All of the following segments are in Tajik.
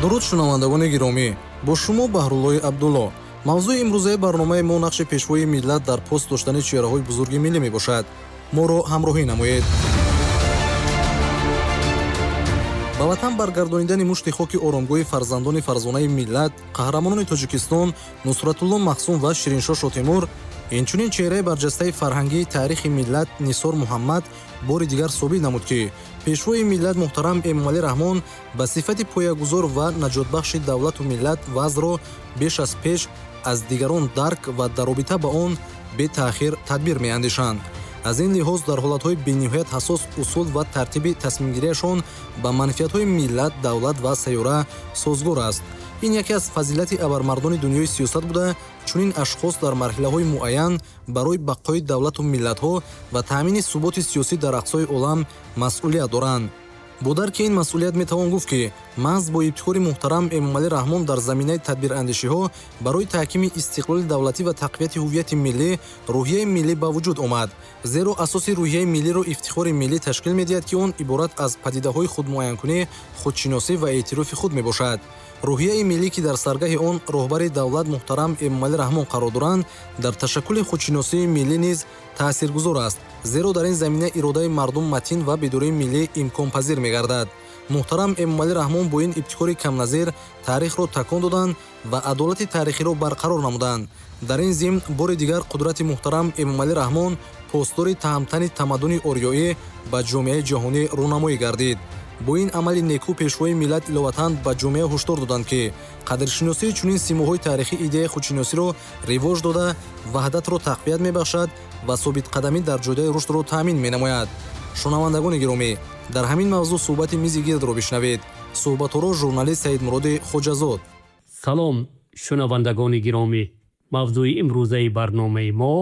дуруд шунавандагони гиромӣ, бо шумо Баҳруллои Абдулло. мавзӯи имрӯзаи барномаи мо нақши пешвои миллат дар пост доштани чеҳраҳои бузурги миллӣ мебошад. моро ҳамроҳӣ намоед. ба ватан баргардонидани мушти хоки оромгоҳи фарзандони фарзонаи миллат, қаҳрамонони Тоҷикистон Нусратулло Махсум ва Шириншоҳ Шотемур, инчунин чеҳраи барҷастаи фарҳангии таърихи миллат Нисор Муҳаммад бори дигар собит намуд, ки пешвои миллат муҳтарам Эмомалӣ Раҳмон ба сифати поягузор ва наҷотбахши давлату миллат вазъро беш аз пеш аз дигарон дарк ва дар робита ба он бетаъхир тадбир меандешанд. аз ин лиҳоз дар ҳолатҳои бениҳоят ҳассос усул ва тартиби тасмимгирияшон ба манфиатҳои миллат, давлат ва сайёра созгор аст. ин яке аз фазилати абармардони дунёи сиёсат буда, чунин ашхос дар марҳилаҳои муайян барои бақои давлату миллатҳо ва таъмини суботи сиёсӣ дар ақсои олам масъулият доранд. бо дарки ин масъулият метавон гуфт, ки маҳз бо ибтикори муҳтарам Эмомалӣ Раҳмон дар заминаи тадбирандешиҳо барои таҳкими истиқлоли давлатӣ ва тақвияти ҳуввияти миллӣ рӯҳияи миллӣ ба вуҷуд омад. зеро асоси рӯҳияи миллиро ифтихори миллӣ ташкил медиҳад, ки он иборат аз падидаҳои худмуайянкунӣ, худшиносӣ ва эътирофи худ мебошад. рӯҳияи миллӣ, ки дар саргаҳи он роҳбари давлат муҳтарам Эмомалӣ Раҳмон қарор доранд, дар ташаккули худшиносии миллӣ низ таъсиргузор аст, зеро дар ин замина иродаи мардум матин ва бедории миллӣ имконпазир мегардад. муҳтарам Эмомалӣ Раҳмон бо ин ибтикори камназир таърихро такон доданд ва адолати таърихиро барқарор намуданд. дар ин зимн бори дигар қудрати муҳтарам Эмомалӣ Раҳмон постдори таҳмтани тамаддуни орёӣ ба ҷомеаи ҷаҳонӣ рӯнамоӣ гардид. бо ин амали некӯ пешвои миллат иловатан ба ҷомеа ҳушдор доданд, ки қадршиносии чунин симоҳои таърихӣ идеяи худшиносиро ривоҷ дода, ваҳдатро тақвият мебахшад ва собитқадамӣ дар ҷойдаи рушдро таъмин менамояд. шунавандагони гиромӣ, дар ҳамин мавзӯъ суҳбати мизи гирдро бишнавед. суҳбатҳоро журналист Саидмуроди Хоҷазод. салом шунавандагони гиромӣ, мавзӯи имрӯзаи барномаи мо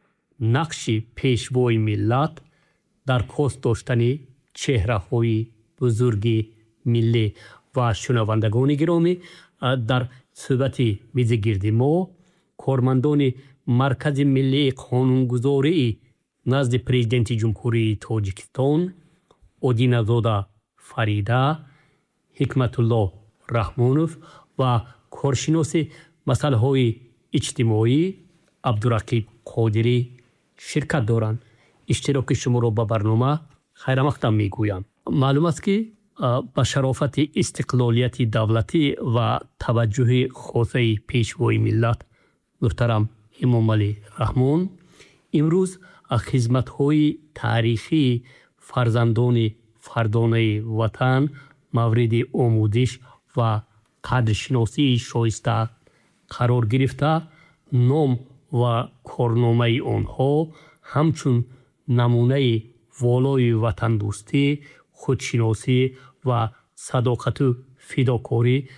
нақши пешвои миллат дар пост доштани чеҳраҳои бузурги миллӣ. ва шунавандагони гиромӣ, дар суҳбати мизи гирди мо кормандони маркази миллии қонунгузории назди президенти ҷумҳурии Тоҷикистон Одиназода Фарида, Ҳикматулло Раҳмонов ва коршиноси масъалаҳои иҷтимоӣ Абдурақиб Қодирӣ ширкат доранд. иштироки шуморо ба барнома хайрамақдам мегӯям. маълум аст, ки ба шарофати истиқлолияти давлатӣ ва таваҷҷӯҳи хосаи пешвои миллат муҳтарам Эмомалӣ Раҳмон имрӯз хизматҳои таърихии фарзандони фардонаи ватан мавриди омӯзиш ва қадршиносии шоиста қарор гирифта, ном ва корномаи онҳо ҳамчун намунаи волои ватандӯстӣ, худшиносӣ ва садоқату фидокорӣ